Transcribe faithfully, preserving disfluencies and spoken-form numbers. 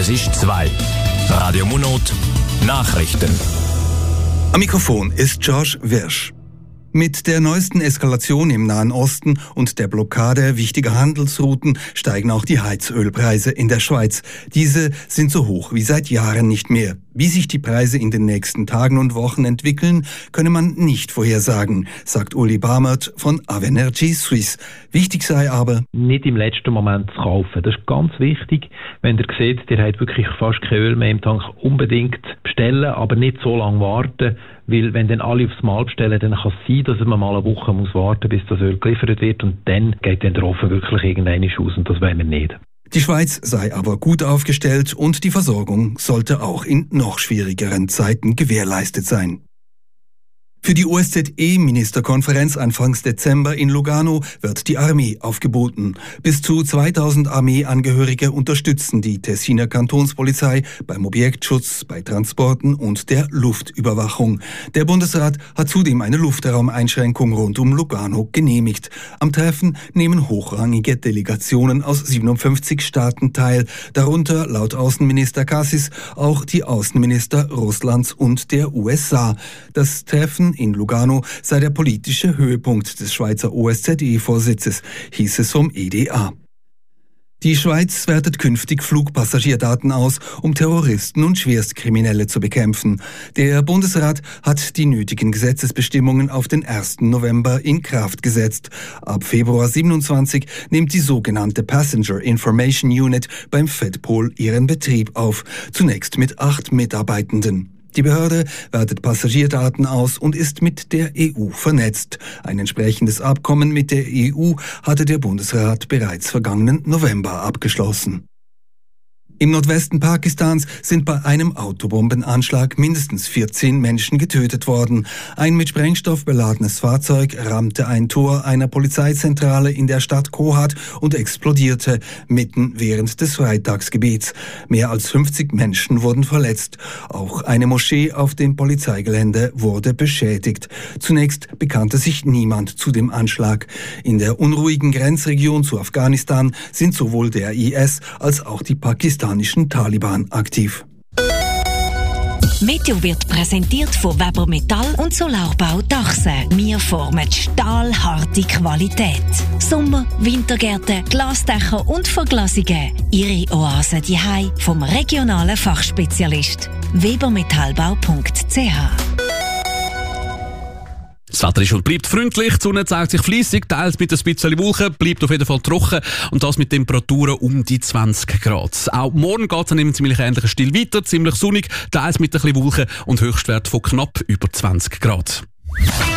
Es ist zwei. Radio Monot Nachrichten. Am Mikrofon ist George Wirsch. Mit der neuesten Eskalation im Nahen Osten und der Blockade wichtiger Handelsrouten steigen auch die Heizölpreise in der Schweiz. Diese sind so hoch wie seit Jahren nicht mehr. Wie sich die Preise in den nächsten Tagen und Wochen entwickeln, könne man nicht vorhersagen, sagt Uli Bamert von Avenergy Suisse. Wichtig sei aber, nicht im letzten Moment zu kaufen. Das ist ganz wichtig. Wenn ihr seht, ihr habt wirklich fast kein Öl mehr im Tank, unbedingt bestellen, aber nicht so lange warten. Weil wenn dann alle aufs Mal bestellen, dann kann es sein, dass man mal eine Woche muss warten, bis das Öl geliefert wird und dann geht dann der Ofen wirklich irgendwann aus und das wollen wir nicht. Die Schweiz sei aber gut aufgestellt und die Versorgung sollte auch in noch schwierigeren Zeiten gewährleistet sein. Für die O S Z E-Ministerkonferenz Anfangs Dezember in Lugano wird die Armee aufgeboten. Bis zu zweitausend Armeeangehörige unterstützen die Tessiner Kantonspolizei beim Objektschutz, bei Transporten und der Luftüberwachung. Der Bundesrat hat zudem eine Luftraumeinschränkung rund um Lugano genehmigt. Am Treffen nehmen hochrangige Delegationen aus siebenundfünfzig Staaten teil, darunter laut Außenminister Kassis auch die Außenminister Russlands und der U S A. Das Treffen in Lugano sei der politische Höhepunkt des Schweizer O S Z E-Vorsitzes, hieß es vom E D A. Die Schweiz wertet künftig Flugpassagierdaten aus, um Terroristen und Schwerstkriminelle zu bekämpfen. Der Bundesrat hat die nötigen Gesetzesbestimmungen auf den ersten November in Kraft gesetzt. Ab Februar siebenundzwanzig nimmt die sogenannte Passenger Information Unit beim Fedpol ihren Betrieb auf, zunächst mit acht Mitarbeitenden. Die Behörde wertet Passagierdaten aus und ist mit der E U vernetzt. Ein entsprechendes Abkommen mit der E U hatte der Bundesrat bereits vergangenen November abgeschlossen. Im Nordwesten Pakistans sind bei einem Autobombenanschlag mindestens vierzehn Menschen getötet worden. Ein mit Sprengstoff beladenes Fahrzeug rammte ein Tor einer Polizeizentrale in der Stadt Kohat und explodierte mitten während des Freitagsgebets. Mehr als fünfzig Menschen wurden verletzt. Auch eine Moschee auf dem Polizeigelände wurde beschädigt. Zunächst bekannte sich niemand zu dem Anschlag. In der unruhigen Grenzregion zu Afghanistan sind sowohl der I S als auch die pakistanischen Taliban aktiv. Meteo wird präsentiert von Weber Metall und Solarbau Dachse. Wir formen stahlharte Qualität. Sommer-, Wintergärten, Glasdächer und Verglasungen. Ihre Oase daheim vom regionalen Fachspezialist. webermetallbau punkt c h. Das Wetter ist und bleibt freundlich, die Sonne zeigt sich fleissig, teils mit ein bisschen Wolken, bleibt auf jeden Fall trocken und das mit Temperaturen um die zwanzig Grad. Auch morgen geht es an einem ziemlich ähnlichen Stil weiter, ziemlich sonnig, teils mit ein bisschen Wolken und Höchstwert von knapp über zwanzig Grad.